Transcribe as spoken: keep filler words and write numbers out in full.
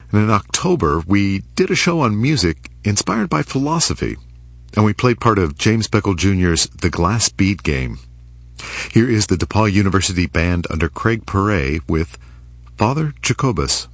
And in October, we did a show on music inspired by philosophy, and we played part of James Beckle Junior's The Glass Bead Game. Here is the DePaul University Band under Craig Perret with Father Jacobus.